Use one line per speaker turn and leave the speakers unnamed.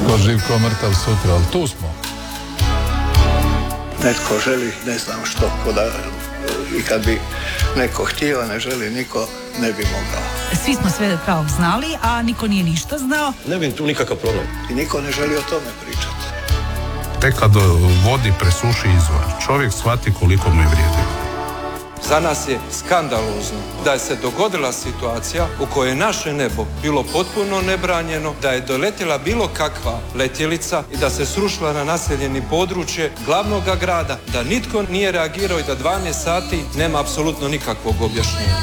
Ko živ, ko mrtav sutra, ali tu smo.
Netko želi, ne znam što, i kad bi neko htio, ne želi, niko ne bi mogao.
Svi smo sve kao znali, a niko nije ništa znao.
Ne vidim tu nikakav problem.
I niko ne želi o tome pričati.
Tek kad vodi presuši izvor, čovjek shvati koliko mu je vrijedi.
Za nas je skandalozno da je se dogodila situacija u kojoj je naše nebo bilo potpuno nebranjeno, da je doletjela bilo kakva letjelica i da se srušila na naseljeni područje glavnog grada, da nitko nije reagirao i da 12 sati nema apsolutno nikakvog objašnjenja.